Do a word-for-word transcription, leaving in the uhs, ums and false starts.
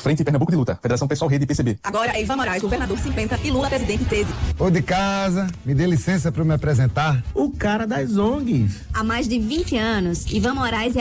Frente Pernambuco de Luta, Federação Pessoal Rede P C B. Agora é Ivan Moraes, governador cinquenta e Lula, presidente treze. Ô de casa, me dê licença para me apresentar. O cara das O N Gs. Há mais de vinte anos, Ivan Moraes é